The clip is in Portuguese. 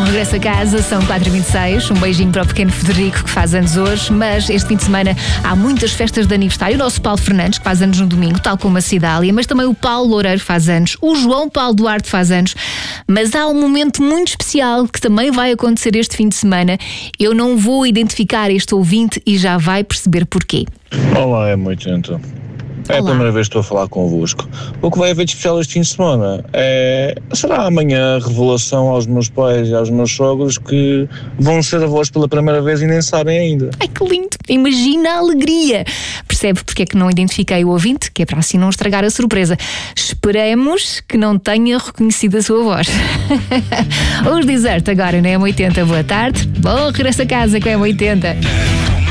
regresso a casa, são 4h26. Um beijinho para o pequeno Federico, que faz anos hoje. Mas este fim de semana há muitas festas de aniversário. O nosso Paulo Fernandes, que faz anos no domingo, tal como a Cidália. Mas também o Paulo Loureiro faz anos. O João Paulo Duarte faz anos. Mas há um momento muito especial que também vai acontecer este fim de semana. Eu não vou identificar este ouvinte e já vai perceber porquê. Olá, é muito gente. É a primeira vez que estou a falar convosco. O que vai haver de especial este fim de semana será amanhã a revelação aos meus pais e aos meus sogros que vão ser avós pela primeira vez e nem sabem ainda. Ai, que lindo! Imagina a alegria! Percebe porque é que não identifiquei o ouvinte? Que é para assim não estragar a surpresa. Esperemos que não tenha reconhecido a sua voz. Os Desert agora na M80. Boa tarde. Bom regresso a casa com a M80.